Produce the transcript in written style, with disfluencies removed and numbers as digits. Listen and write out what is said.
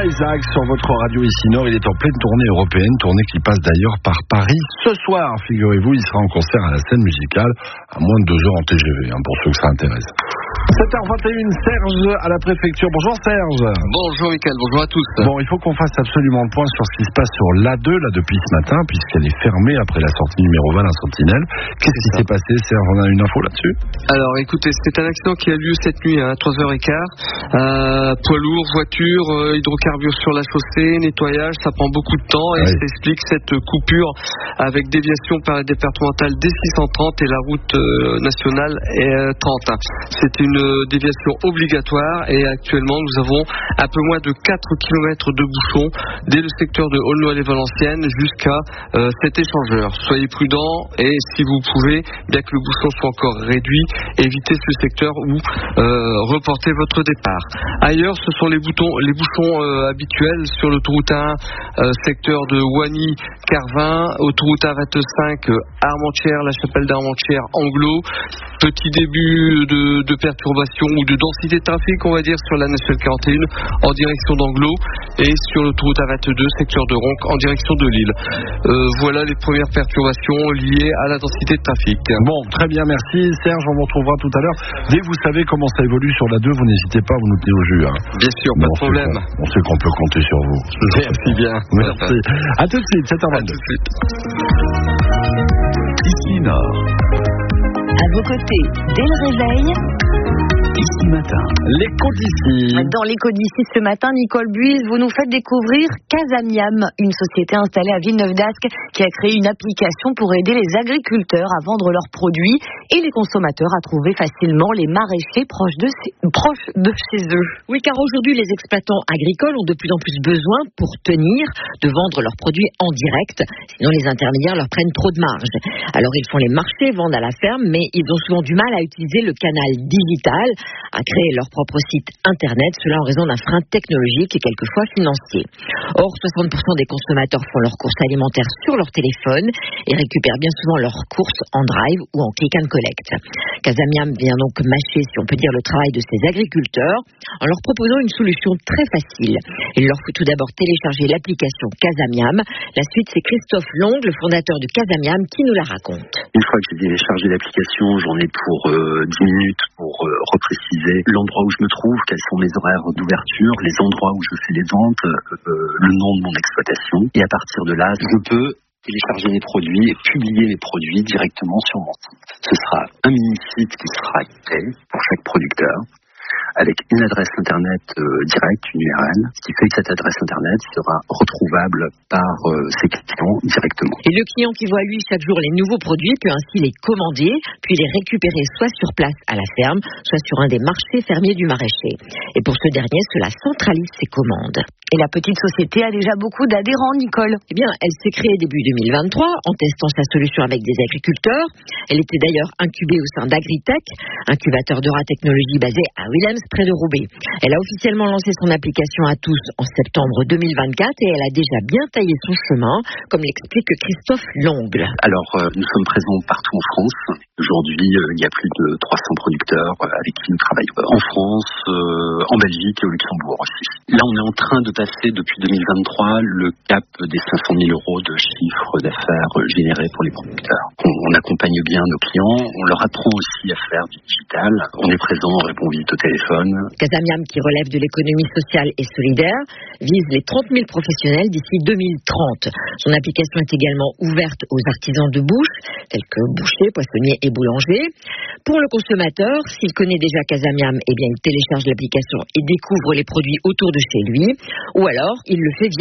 Isaac sur votre radio ici Nord. Il est en pleine tournée européenne, tournée qui passe d'ailleurs par Paris ce soir. Figurez-vous, il sera en concert à la scène musicale à moins de 2 heures en TGV, pour ceux que ça intéresse. 7h21, Serge à la préfecture. Bonjour Serge. Bonjour Mickaël, bonjour à tous. Bon, il faut qu'on fasse absolument le point sur ce qui se passe sur l'A2 là depuis ce matin, puisqu'elle est fermée après la sortie numéro 20 d'un Sentinelle. Qu'est-ce qui s'est passé, Serge? On a une info là-dessus? Alors écoutez, c'est un accident qui a lieu cette nuit à 3h15. Poids lourd, voiture, hydrocarbures sur la chaussée, nettoyage, ça prend beaucoup de temps et ça explique cette coupure avec déviation par la départementale D630 et la route nationale 30. C'est une déviation obligatoire et actuellement nous avons un peu moins de 4 km de bouchons dès le secteur de Aulnoy-les-Valenciennes jusqu'à cet échangeur. Soyez prudents et si vous pouvez, bien que le bouchon soit encore réduit, évitez ce secteur ou reportez votre départ. Ailleurs, ce sont les bouchons habituels sur l'autoroute A1, secteur de Wany-Carvin, autoroute A25, Armentières, la chapelle d'Armentières, Anglo. Petit début de perturbation ou de densité de trafic, on va dire, sur la nationale 41 en direction d'Anglo et sur l'autoroute A22, secteur de Ronc, en direction de Lille. Voilà les premières perturbations liées à la densité de trafic. Bon, très bien, merci Serge, on vous retrouvera tout à l'heure. Dès que vous savez comment ça évolue sur la 2, vous n'hésitez pas à vous nous tenir au jus. Bien sûr, pas de problème. On sait qu'on peut compter sur vous. Merci bien. Merci. À tout de suite, 7h22. À tout de suite. Ici Nord. À vos côtés, dès le réveil. Ici matin. L'écho d'ici. Dans l'écho d'ici ce matin, Nicole Buise, vous nous faites découvrir Casamiam, une société installée à Villeneuve d'Ascq qui a créé une application pour aider les agriculteurs à vendre leurs produits et les consommateurs à trouver facilement les maraîchers proches de chez eux. Oui, car aujourd'hui, les exploitants agricoles ont de plus en plus besoin, pour tenir, de vendre leurs produits en direct. Sinon, les intermédiaires leur prennent trop de marge. Alors, ils font les marchés, vendent à la ferme, mais ils ont souvent du mal à utiliser le canal digital, à créer leur propre site internet, cela en raison d'un frein technologique et quelquefois financier. Or, 60% des consommateurs font leurs courses alimentaires sur leur téléphone et récupèrent bien souvent leurs courses en drive ou en click and collect. Casamiam vient donc mâcher, si on peut dire, le travail de ces agriculteurs en leur proposant une solution très facile. Il leur faut tout d'abord télécharger l'application Casamiam. La suite, c'est Christophe Long, le fondateur de Casamiam, qui nous la raconte. Une fois que j'ai téléchargé l'application, j'en ai pour 10 minutes pour repréciser l'endroit où je me trouve, quels sont mes horaires d'ouverture, les endroits où je fais les ventes, le nom de mon exploitation. Et à partir de là, je peux télécharger mes produits et publier mes produits directement sur mon site. Ce sera un mini-site qui sera créé pour chaque producteur, avec une adresse internet directe, une URL, ce qui fait que cette adresse internet sera retrouvable par ses clients directement. Et le client qui voit lui chaque jour les nouveaux produits peut ainsi les commander, puis les récupérer soit sur place à la ferme, soit sur un des marchés fermiers du maraîcher. Et pour ce dernier, cela centralise ses commandes. Et la petite société a déjà beaucoup d'adhérents, Nicole. Eh bien, elle s'est créée début 2023 en testant sa solution avec des agriculteurs. Elle était d'ailleurs incubée au sein d'Agritech, incubateur d'Eura Technologies basé à Willems, près de Roubaix. Elle a officiellement lancé son application à tous en septembre 2024 et elle a déjà bien taillé son chemin, comme l'explique Christophe Longle. Alors, nous sommes présents partout en France. Aujourd'hui, il y a plus de 300 producteurs avec qui nous travaillons en France, en Belgique et au Luxembourg aussi. Là, on est en train de passer depuis 2023 le cap des 500 000 euros de chiffre d'affaires généré pour les producteurs. On accompagne bien nos clients, on leur apprend aussi à faire du digital. On est présent, on répond vite au téléphone. Casamiam, qui relève de l'économie sociale et solidaire, vise les 30 000 professionnels d'ici 2030. Son application est également ouverte aux artisans de bouche, tels que bouchers, poissonniers et boulangers. Pour le consommateur, s'il connaît déjà Casamiam, eh bien, il télécharge l'application et découvre les produits autour de chez lui. Ou alors, il le fait via